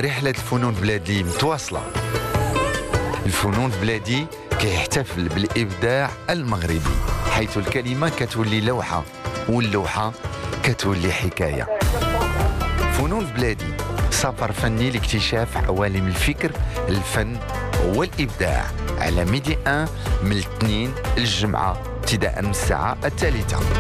رحلة الفنون بلادي متواصلة. الفنون بلادي كيحتفل بالإبداع المغربي، حيث الكلمة كتولي لوحة واللوحة كتولي حكاية. فنون بلادي سفر فني لاكتشاف عوالم الفكر، الفن والإبداع، على ميدي 1 من الاثنين للجمعة ابتداء من الساعة 3.